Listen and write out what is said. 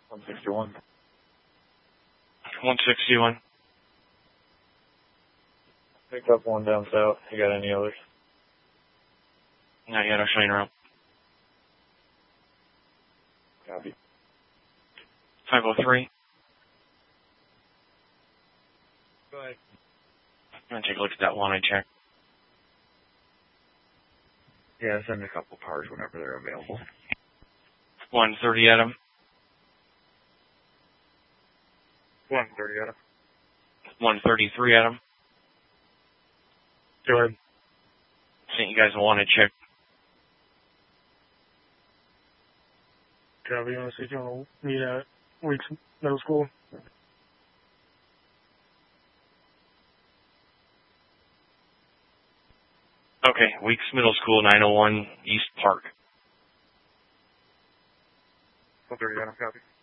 161. 161. Picked up one down south. You got any others? Not yet, I'll show you around. Copy. 503. Go ahead. I'm going to take a look at that one I checked. Yeah, send a couple cars whenever they're available. 130 Adam. 130 Adam. 133 Adam. Go ahead. Sent you guys a wanted check. Copy. You want to see you meet at Weeks Middle School? Okay, Weeks Middle School, 901 East Park. 130 Adam. Copy.